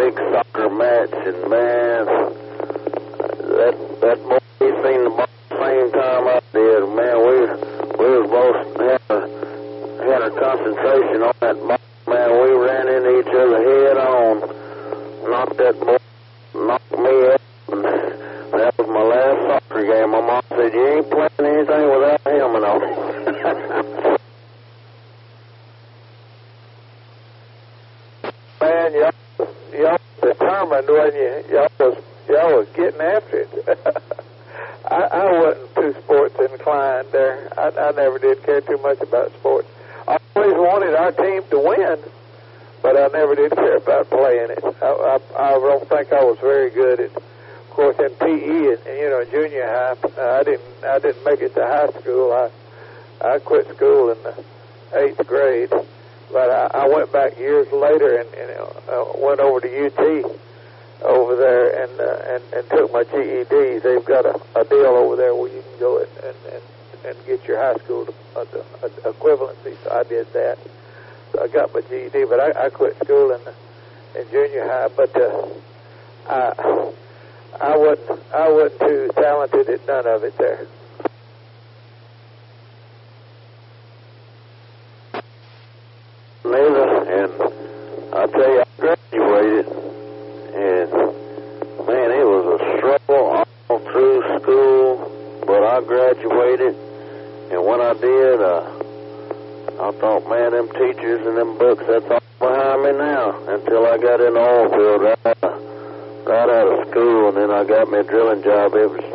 big soccer match, and man, that boy, he seen the ball the same time I did. Man, we was both had a concentration on that ball. Man, we ran into each other head on, knocked me up. That was my last soccer game. My mom said, "You ain't playing anything without a helmet on." Man, y'all determined when y'all was getting after it. I wasn't too sports inclined there. I never did care too much about sports. I always wanted our team to win, but I never did care about playing it. I don't think I was very good at. Of course, in PE and junior high, I didn't make it to high school. I quit school in the 8th grade, but I went back years later and went over to UT over there and took my GED. They've got a deal over there where you can go and get your high school equivalency. So I did that. So I got my GED, but I quit school in junior high. But I wasn't too talented at none of it there. Neither, and I tell you, I graduated, and man, it was a struggle all through school, but I graduated, and when I did, I thought, man, them teachers and them books, that's all behind me now, until I got in the oil field right out of school, and then I got me a drilling job. It was,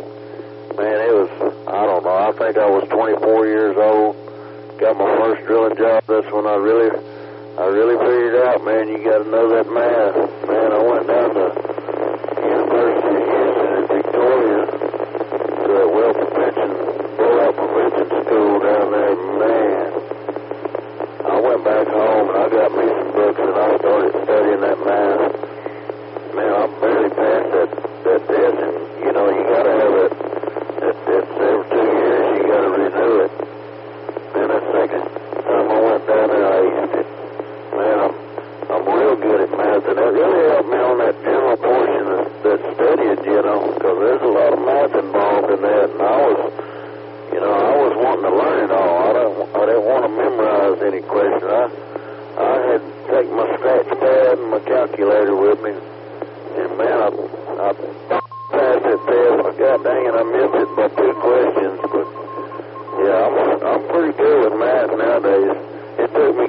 I don't know, I think I was 24 years old, got my first drilling job. That's when I really figured out, man, you got to know that math. Man, I went down to University of Houston in Victoria to that wealth prevention school down there. Man, I went back home and I got me some books and I started studying that math. Man, I barely passed that test, and you got to have it. It's every 2 years you got to renew it. Man, that second time I went down there, I aced it. Man, I'm real good at math, and it really helped me on that general portion that studying, because there's a lot of math involved in that, and I was wanting to learn it all. I didn't want to memorize any question. I had to take my scratch pad and my calculator with me, and man, I passed that test. God dang it, I missed it by 2 questions, but yeah, I'm pretty good with math nowadays. It took me